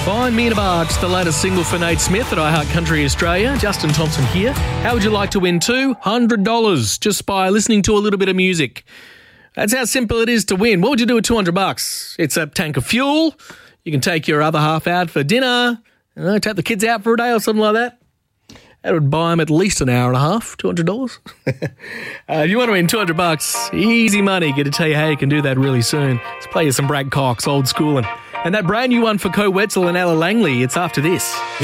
Find Me in a Bar, just the latest single for Nate Smith at iHeart Country Australia. Justin Thompson here. How would you like to win $200 just by listening to a little bit of music? That's how simple it is to win. What would you do with $200? It's a tank of fuel. You can take your other half out for dinner. Take the kids out for a day or something like that. That would buy them at least an hour and a half, $200. If you want to win $200, easy money. Get to tell you how you can do that really soon. Let's play you some Brad Cox, old school. And that brand new one for Co Wetzel and Ella Langley. It's after this.